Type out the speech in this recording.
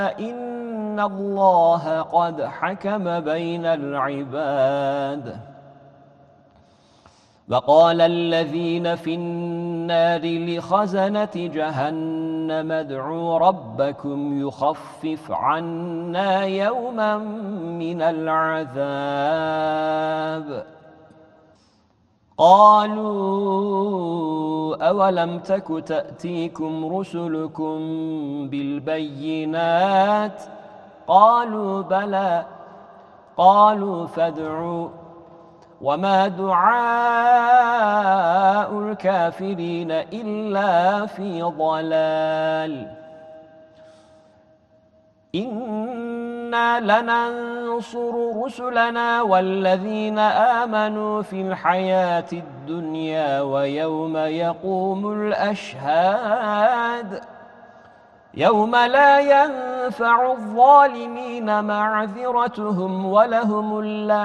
إن الله قد حكم بين العباد. وقال الذين في النار لخزنة جهنم ادعوا ربكم يخفف عنا يوما من العذاب. قالوا أولم تك تأتيكم رسلكم بالبينات قالوا بلى قالوا فادعوا وما دعاء الكافرين إلا في ضلال. إنا لننصر رسلنا والذين آمنوا في الحياة الدنيا ويوم يقوم الأشهاد يوم لا ينفع الظالمين معذرتهم ولهم اللعنة